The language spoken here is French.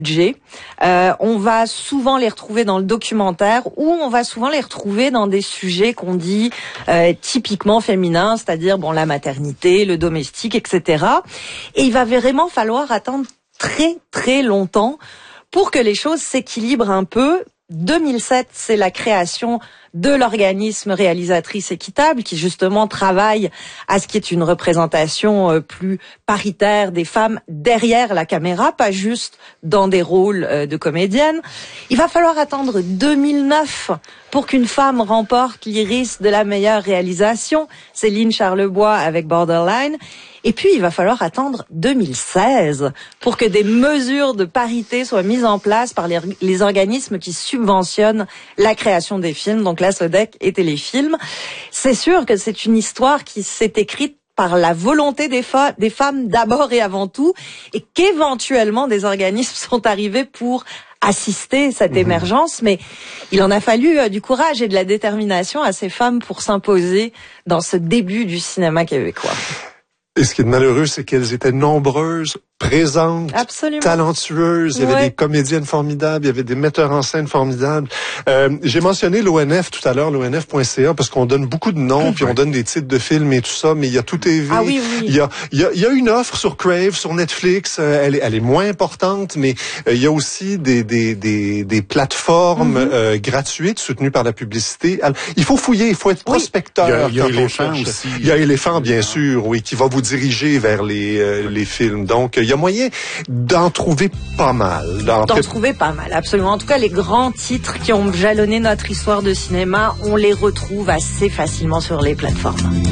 budget. On va souvent les retrouver dans le documentaire ou on va souvent les retrouver dans des sujets qu'on dit typiquement féminins, c'est-à-dire la maternité, le domestique, etc. Et il va vraiment falloir attendre très très longtemps pour que les choses s'équilibrent un peu. 2007, c'est la création de l'organisme Réalisatrices Équitables qui justement travaille à ce qui est une représentation plus paritaire des femmes derrière la caméra, pas juste dans des rôles de comédiennes. Il va falloir attendre 2009 pour qu'une femme remporte l'Iris de la meilleure réalisation, Céline Charlebois avec Borderline. Et puis, il va falloir attendre 2016 pour que des mesures de parité soient mises en place par les organismes qui subventionnent la création des films, donc la SODEC et Téléfilm. C'est sûr que c'est une histoire qui s'est écrite par la volonté des femmes d'abord et avant tout, et qu'éventuellement des organismes sont arrivés pour assister cette émergence, mais il en a fallu du courage et de la détermination à ces femmes pour s'imposer dans ce début du cinéma québécois. Et ce qui est malheureux, c'est qu'elles étaient nombreuses, présentes, absolument, talentueuses. Il y avait des comédiennes formidables, il y avait des metteurs en scène formidables. J'ai mentionné l'ONF tout à l'heure, l'ONF.ca, parce qu'on donne beaucoup de noms, puis on donne des titres de films et tout ça, mais il y a Tout TV. Ah oui, oui. Il y a une offre sur Crave, sur Netflix. Elle est moins importante, mais il y a aussi des plateformes gratuites soutenues par la publicité. Alors, il faut fouiller, il faut être prospecteur. Il y a Éléphant aussi. Il y a Éléphant, bien sûr, oui, qui va vous diriger vers les films. Donc, il y a moyen d'en trouver pas mal. D'en trouver pas mal, absolument. En tout cas, les grands titres qui ont jalonné notre histoire de cinéma, on les retrouve assez facilement sur les plateformes.